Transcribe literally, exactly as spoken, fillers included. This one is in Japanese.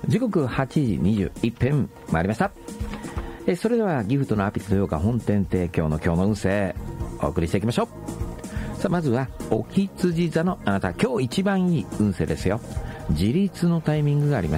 時刻はちじにじゅういっぷん回りました。えそれではギフトのアピツ豊岡本店提供の今日の運勢お送りしていきましょう。さあまずはお羊座のあなた、今日一番いい運勢ですよ。自立のタイミングがあります。